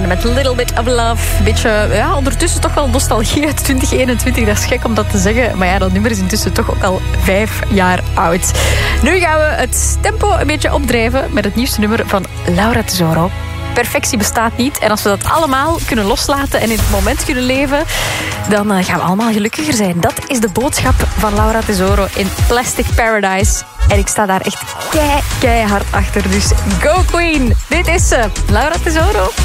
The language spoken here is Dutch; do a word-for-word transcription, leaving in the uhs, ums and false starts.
Queen met Little Bit of Love. Beetje, ja, ondertussen toch wel nostalgie uit twintig eenentwintig. Dat is gek om dat te zeggen. Maar ja, dat nummer is intussen toch ook al vijf jaar oud. Nu gaan we het tempo een beetje opdrijven met het nieuwste nummer van Laura Tesoro. Perfectie bestaat niet. En als we dat allemaal kunnen loslaten en in het moment kunnen leven, dan gaan we allemaal gelukkiger zijn. Dat is de boodschap van Laura Tesoro in Plastic Paradise. En ik sta daar echt kei, keihard achter. Dus go Queen! Dit is ze, Laura Tesoro.